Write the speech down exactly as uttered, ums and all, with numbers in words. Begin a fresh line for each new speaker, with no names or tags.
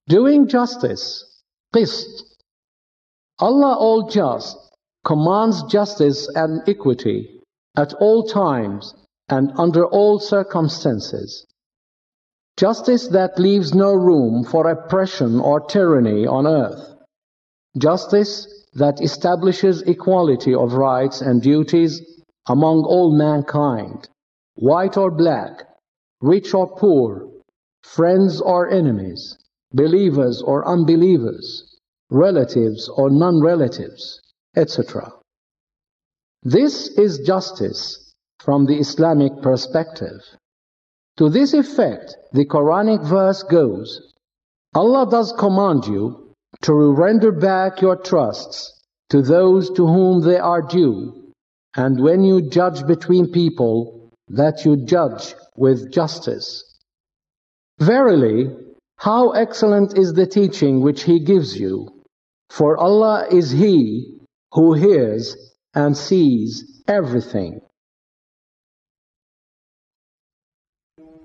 Doing justice, qist. Allah all just commands justice and equity at all times and under all circumstances. Justice that leaves no room for oppression or tyranny on earth. Justice that establishes equality of rights and duties among all mankind, white or black, rich or poor, friends or enemies, believers or unbelievers, relatives or non-relatives, et cetera. This is justice from the Islamic perspective. To this effect, the Quranic verse goes, Allah does command you to render back your trusts to those to whom they are due, and when you judge between people, that you judge with justice. Verily, how excellent is the teaching which He gives you, for Allah is He who hears and sees everything.